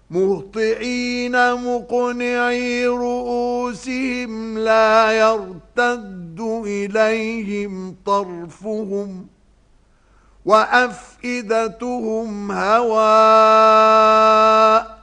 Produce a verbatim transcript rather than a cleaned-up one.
مهطعين مقنعي رؤوسهم لا يرتد إليهم طرفهم وأفئدتهم هواء